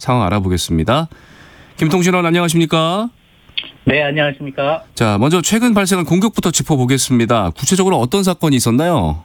상황 알아보겠습니다. 김통신원 안녕하십니까? 네, 안녕하십니까? 자, 먼저 최근 발생한 공격부터 짚어보겠습니다. 구체적으로 어떤 사건이 있었나요?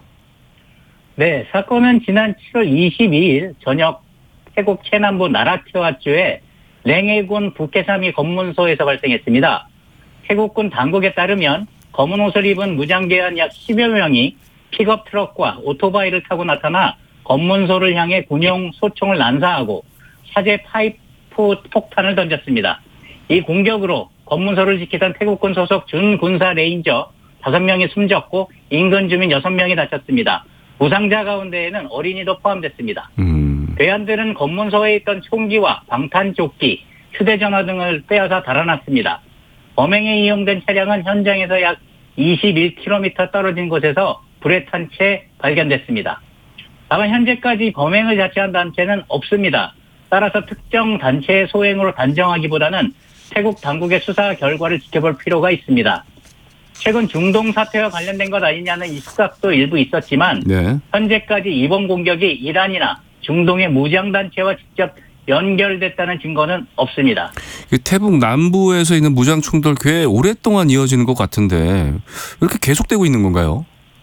네, 사건은 지난 7월 22일 저녁 태국 최남부 나라티와주의 랭에군 북해사미 검문소에서 발생했습니다. 태국군 당국에 따르면 검은 옷을 입은 무장계한 약 10여 명이 픽업 트럭과 오토바이를 타고 나타나 검문소를 향해 군용 소총을 난사하고 사제 파이프 폭탄을 던졌습니다. 이 공격으로 검문소를 지키던 태국군 소속 준군사 레인저 5명이 숨졌고 인근 주민 6명이 다쳤습니다. 부상자 가운데에는 어린이도 포함됐습니다. 괴한들은 검문소에 있던 총기와 방탄조끼, 휴대전화 등을 빼앗아 달아났습니다. 범행에 이용된 차량은 현장에서 약 21km 떨어진 곳에서 불에 탄 채 발견됐습니다. 다만 현재까지 범행을 자체한 단체는 없습니다. 따라서 특정 단체의 소행으로 단정하기보다는 태국 당국의 수사 결과를 지켜볼 필요가 있습니다. 최근 중동 사태와 관련된 것 아니냐는 이 시각도 일부 있었지만 현재까지 이번 공격이 이란이나 중동의 무장단체와 직접 연결됐다는 증거는 없습니다. 태북 남부에서 있는 무장 충돌 꽤 오랫동안 이어지는 것 같은데 이렇게 계속되고 있는 건가요?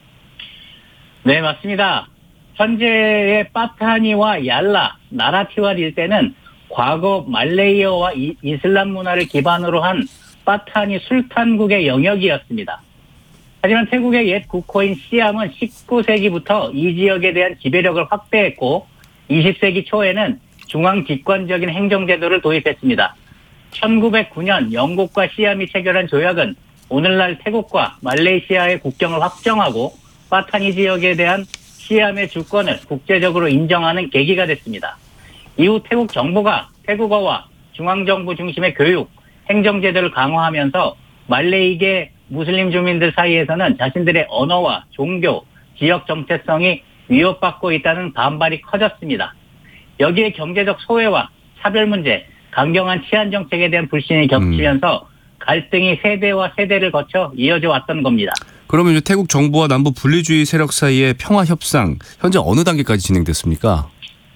네, 맞습니다. 현재의 파타니와 얄라, 나라티왑 일대는 과거 말레이어와 이슬람 문화를 기반으로 한 파타니 술탄국의 영역이었습니다. 하지만 태국의 옛 국호인 시암은 19세기부터 이 지역에 대한 지배력을 확대했고 20세기 초에는 중앙 집권적인 행정제도를 도입했습니다. 1909년 영국과 시암이 체결한 조약은 오늘날 태국과 말레이시아의 국경을 확정하고 파타니 지역에 대한 시암의 주권을 국제적으로 인정하는 계기가 됐습니다. 이후 태국 정부가 태국어와 중앙정부 중심의 교육, 행정제도를 강화하면서 말레이계 무슬림 주민들 사이에서는 자신들의 언어와 종교, 지역 정체성이 위협받고 있다는 반발이 커졌습니다. 여기에 경제적 소외와 차별 문제, 강경한 치안 정책에 대한 불신이 겹치면서 갈등이 세대와 세대를 거쳐 이어져 왔던 겁니다. 그러면 이제 태국 정부와 남부 분리주의 세력 사이의 평화 협상 현재 어느 단계까지 진행됐습니까?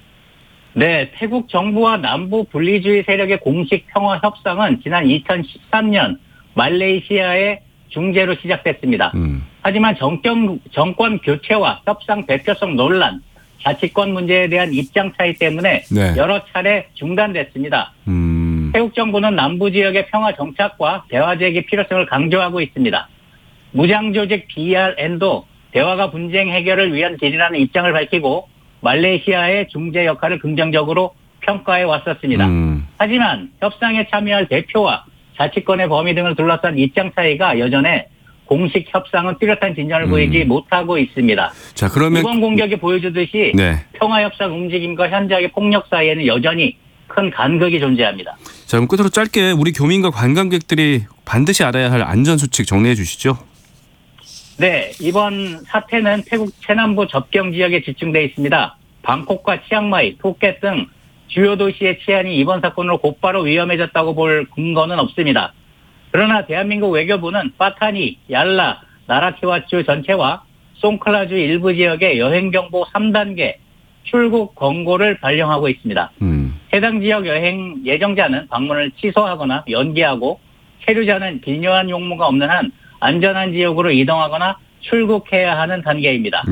네, 태국 정부와 남부 분리주의 세력의 공식 평화 협상은 지난 2013년 말레이시아의 중재로 시작됐습니다. 하지만 정권 교체와 협상 대표성 논란, 자치권 문제에 대한 입장 차이 때문에 여러 차례 중단됐습니다. 태국 정부는 남부 지역의 평화 정착과 대화 제기 필요성을 강조하고 있습니다. 무장조직 BRN도 대화가 분쟁 해결을 위한 길이라는 입장을 밝히고 말레이시아의 중재 역할을 긍정적으로 평가해 왔었습니다. 하지만 협상에 참여할 대표와 자치권의 범위 등을 둘러싼 입장 차이가 여전해 공식 협상은 뚜렷한 진전을 보이지 못하고 있습니다. 자, 그러면 이번 공격이 보여주듯이 평화협상 움직임과 현장의 폭력 사이에는 여전히 큰 간극이 존재합니다. 자, 그럼 끝으로 짧게 우리 교민과 관광객들이 반드시 알아야 할 안전수칙 정리해 주시죠. 네, 이번 사태는 태국 최남부 접경 지역에 집중되어 있습니다. 방콕과 치앙마이, 푸켓 등 주요 도시의 치안이 이번 사건으로 곧바로 위험해졌다고 볼 근거는 없습니다. 그러나 대한민국 외교부는 파타니, 얄라, 나라티와주 전체와 송클라주 일부 지역의 여행경보 3단계 출국 권고를 발령하고 있습니다. 해당 지역 여행 예정자는 방문을 취소하거나 연기하고 체류자는 기묘한 용무가 없는 한 안전한 지역으로 이동하거나 출국해야 하는 단계입니다.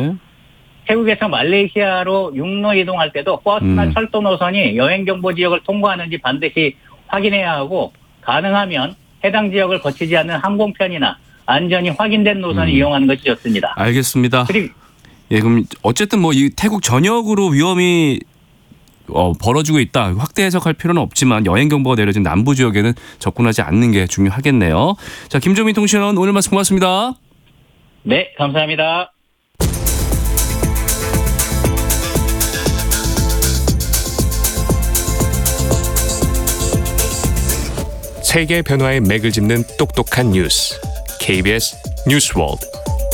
태국에서 말레이시아로 육로 이동할 때도 버스나 철도 노선이 여행경보 지역을 통과하는지 반드시 확인해야 하고 가능하면 해당 지역을 거치지 않는 항공편이나 안전이 확인된 노선을 이용하는 것이 좋습니다. 알겠습니다. 예, 그럼 어쨌든 뭐 이 태국 전역으로 위험이 벌어지고 있다. 확대 해석할 필요는 없지만 여행 경보가 내려진 남부 지역에는 접근하지 않는 게 중요하겠네요. 자, 김종민 통신원 오늘 말씀 고맙습니다. 네, 감사합니다. 세계 변화의 맥을 짚는 똑똑한 뉴스. KBS 뉴스월드.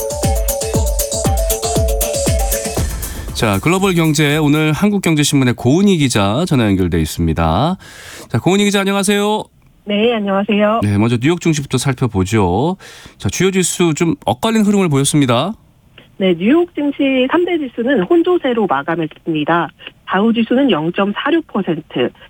자, 글로벌 경제 오늘 한국경제신문의 고은희 기자 전화 연결돼 있습니다. 자, 고은희 기자 안녕하세요. 네, 안녕하세요. 네, 먼저 뉴욕 증시부터 살펴보죠. 자, 주요 지수 좀 엇갈린 흐름을 보였습니다. 네, 뉴욕 증시 3대 지수는 혼조세로 마감했습니다. 다우 지수는 0.46%,